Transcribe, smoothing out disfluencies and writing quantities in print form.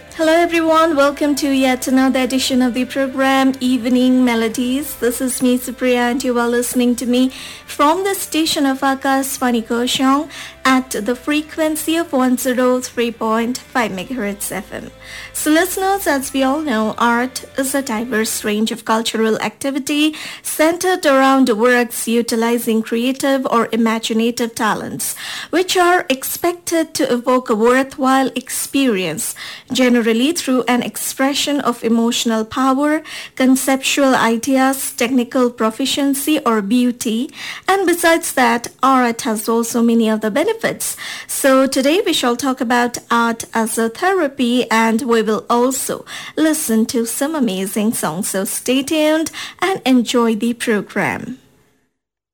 Hello everyone, welcome to yet another edition of the program Evening Melodies. This is me Supriya and you are listening to me from the station of Akashvani Koshong at the frequency of 103.5 MHz FM. So listeners, as we all know, art is a diverse range of cultural activity centered around works utilizing creative or imaginative talents, which are expected to evoke a worthwhile experience, generally through an expression of emotional power, conceptual ideas, technical proficiency, or beauty. And besides that, art has also many other benefits. So today we shall talk about art as a therapy, and we will also listen to some amazing songs. So stay tuned and enjoy the program.